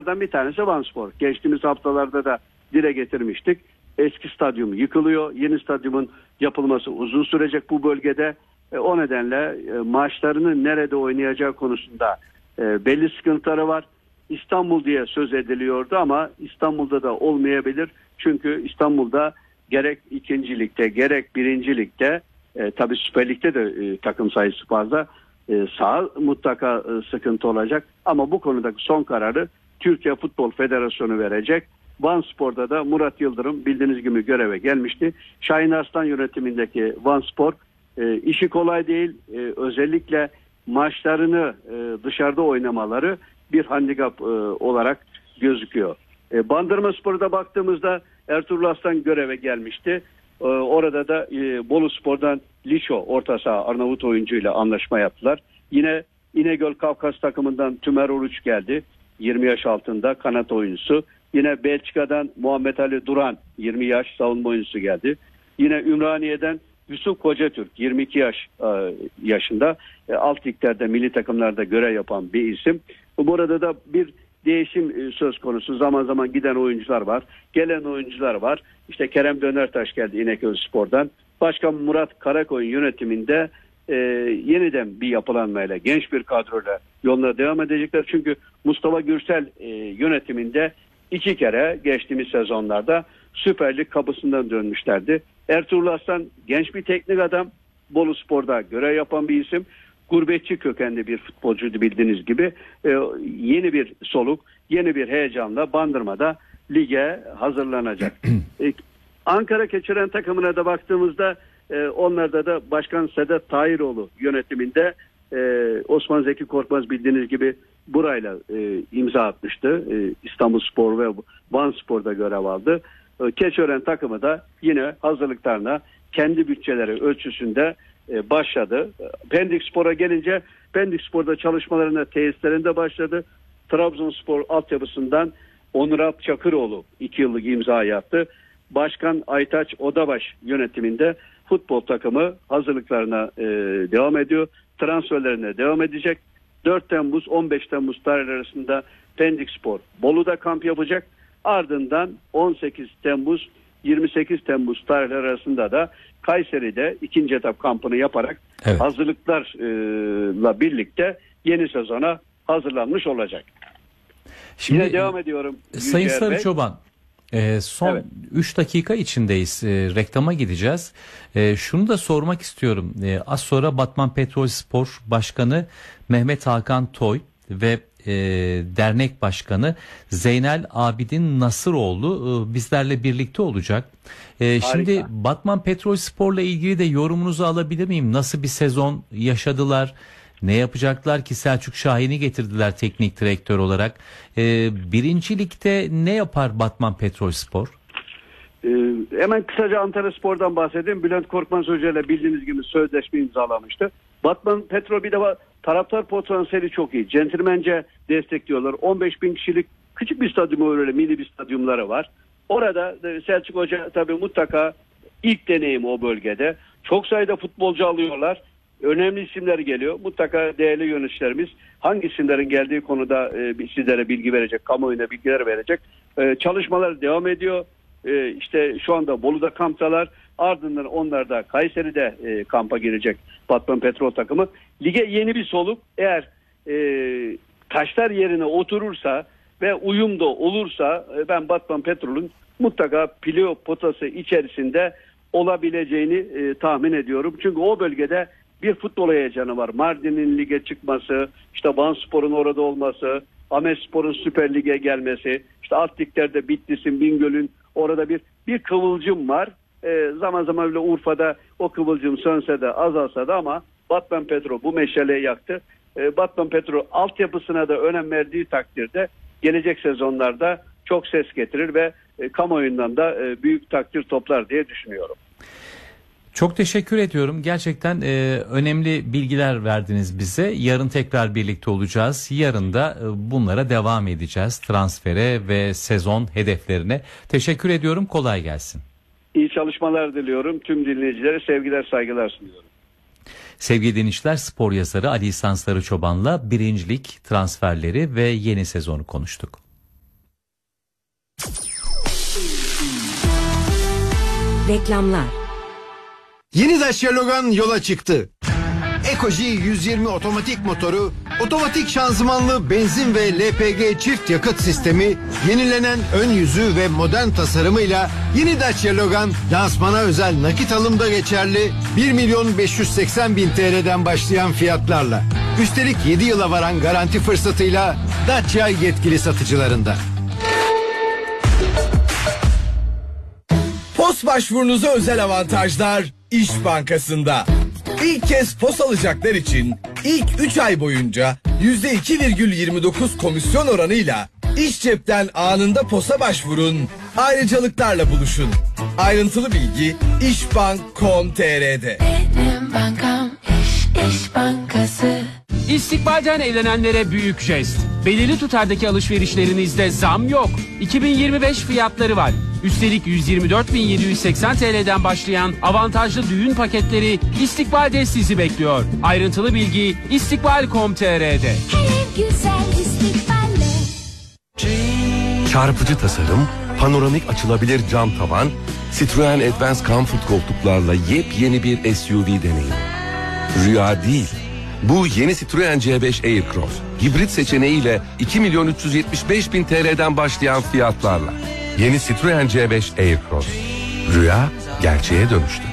bir tanesi Vanspor. Geçtiğimiz haftalarda da dile getirmiştik. Eski stadyum yıkılıyor. Yeni stadyumun yapılması uzun sürecek bu bölgede. O nedenle maçlarını nerede oynayacağı konusunda belli sıkıntıları var. İstanbul diye söz ediliyordu ama İstanbul'da da olmayabilir. Çünkü İstanbul'da gerek 2. Lig'de gerek 1. Lig'de tabii Süper Lig'de de takım sayısı fazla. Saha mutlaka sıkıntı olacak. Ama bu konudaki son kararı Türkiye Futbol Federasyonu verecek. Vanspor'da da Murat Yıldırım bildiğiniz gibi göreve gelmişti. Şahin Arslan yönetimindeki Vanspor işi kolay değil. Özellikle maçlarını dışarıda oynamaları bir handikap olarak gözüküyor. Bandırmaspor'a baktığımızda Ertuğrul Aslan göreve gelmişti. Orada da Boluspor'dan Liço orta saha Arnavut oyuncuyla anlaşma yaptılar. Yine İnegöl Kafkas takımından Tümer Oruç geldi. 20 yaş altında kanat oyuncusu. Yine Belçika'dan Muhammed Ali Duran 20 yaş savunma oyuncusu geldi. Yine Ümraniye'den Yusuf Kocatürk 22 yaşında alt liglerde milli takımlarda görev yapan bir isim. Burada da bir değişim söz konusu. Zaman zaman giden oyuncular var. Gelen oyuncular var. İşte Kerem Dönertaş geldi İnegöl Spor'dan. Başkan Murat Karakoyun yönetiminde yeniden bir yapılanmayla, genç bir kadroyla yoluna devam edecekler. Çünkü Mustafa Gürsel yönetiminde 2 kere geçtiğimiz sezonlarda Süper Lig kapısından dönmüşlerdi. Ertuğrul Aslan genç bir teknik adam. Boluspor'da görev yapan bir isim. Gurbetçi kökenli bir futbolcuydu bildiğiniz gibi. Yeni bir soluk, yeni bir heyecanla Bandırma'da lige hazırlanacak. Ankara Keçiören takımına da baktığımızda onlarda da Başkan Sedat Tahiroğlu yönetiminde Osman Zeki Korkmaz bildiğiniz gibi burayla imza atmıştı. İstanbulspor ve Vanspor'da görev aldı. Keçiören takımı da yine hazırlıklarına kendi bütçeleri ölçüsünde başladı. Pendikspor'a gelince Pendikspor'da çalışmalarına tesislerinde başladı. Trabzonspor altyapısından Onur Çakıroğlu 2 yıllık imza attı. Başkan Aytaç Odabaş yönetiminde futbol takımı hazırlıklarına devam ediyor. Transferlerine devam edecek. 4 Temmuz 15 Temmuz tarihleri arasında Pendikspor Bolu'da kamp yapacak. Ardından 18 Temmuz 28 Temmuz tarihleri arasında da Kayseri'de 2. etap kampını yaparak hazırlıklarla birlikte yeni sezona hazırlanmış olacak. Şimdi yine devam ediyorum. Sayın Sarıçoban, son 3 dakika içindeyiz. Reklama gideceğiz. Şunu da sormak istiyorum. Az sonra Batman Petrolspor Başkanı Mehmet Hakan Toy ve dernek başkanı Zeynel Abidin Nasıroğlu bizlerle birlikte olacak. Şimdi Batman Petrolspor'la ilgili de yorumunuzu alabilir miyim? Nasıl bir sezon yaşadılar? Ne yapacaklar ki? Selçuk Şahin'i getirdiler teknik direktör olarak. 1. Lig'de ne yapar Batman Petrolspor? Hemen kısaca Antalyaspor'dan bahsedeyim. Bülent Korkmaz Hoca ile bildiğiniz gibi sözleşme imzalamıştı. Batman Petrol bir de taraftar potansiyeli çok iyi. Centilmence destekliyorlar. 15 bin kişilik küçük bir stadyum, öyle mini bir stadyumları var. Orada Selçuk Hoca tabii mutlaka ilk deneyim o bölgede. Çok sayıda futbolcu alıyorlar. Önemli isimler geliyor. Mutlaka değerli yöneticilerimiz hangi isimlerin geldiği konuda sizlere bilgi verecek, kamuoyuna bilgiler verecek. Çalışmalar devam ediyor. İşte şu anda Bolu'da kamptalar. Ardından onlar da Kayseri'de kampa girecek Batman Petrol takımı. Lige yeni bir soluk. Eğer taşlar yerine oturursa ve uyum da olursa ben Batman Petrol'ün mutlaka playoff potası içerisinde olabileceğini tahmin ediyorum. Çünkü o bölgede bir futbol heyecanı var. Mardin'in lige çıkması, işte Vanspor'un orada olması, Ahmetspor'un Süper Lig'e gelmesi, işte alt liglerde Bitlis'in, Bingöl'ün orada bir kıvılcım var. Zaman zaman öyle Urfa'da o kıvılcım sönse de azalsa da ama Batman Petrol bu meşaleyi yaktı. Batman Petrol altyapısına da önem verdiği takdirde gelecek sezonlarda çok ses getirir ve kamuoyundan da büyük takdir toplar diye düşünüyorum. Çok teşekkür ediyorum. Gerçekten önemli bilgiler verdiniz bize. Yarın tekrar birlikte olacağız. Yarın da bunlara devam edeceğiz. Transfere ve sezon hedeflerine. Teşekkür ediyorum. Kolay gelsin. İyi çalışmalar diliyorum. Tüm dinleyicilere sevgiler, saygılar sunuyorum. Sevgili dinleyiciler, spor yazarı Ali İhsan Sarıçoban'la 1. Lig transferleri ve yeni sezonu konuştuk. Reklamlar. Yeni Dacia Logan yola çıktı. Ekoji 120 otomatik motoru, otomatik şanzımanlı benzin ve LPG çift yakıt sistemi, yenilenen ön yüzü ve modern tasarımıyla yeni Dacia Logan lansmana özel nakit alımda geçerli 1.580.000 TL'den başlayan fiyatlarla. Üstelik 7 yıla varan garanti fırsatıyla Dacia yetkili satıcılarında. POS başvurunuza özel avantajlar İş Bankası'nda. İlk kez POS alacaklar için ilk 3 ay boyunca %2,29 komisyon oranıyla İş Cep'ten anında POS'a başvurun, ayrıcalıklarla buluşun. Ayrıntılı bilgi işbank.com.tr'de. Benim bankam İş Bankası. İstikbalden evlenenlere büyük jest. Belirli tutardaki alışverişlerinizde zam yok. 2025 fiyatları var. Üstelik 124.780 TL'den başlayan avantajlı düğün paketleri İstikbal'de sizi bekliyor. Ayrıntılı bilgi istikbal.com.tr'de. Hele güzel istikballe. Çarpıcı tasarım, panoramik açılabilir cam tavan, Citroen Advance Comfort koltuklarla yepyeni bir SUV deneyimi. Rüya değil. Bu yeni Citroen C5 Aircross, hibrit seçeneğiyle 2.375.000 TL'den başlayan fiyatlarla. Yeni Citroen C5 Aircross. Rüya gerçeğe dönüştü.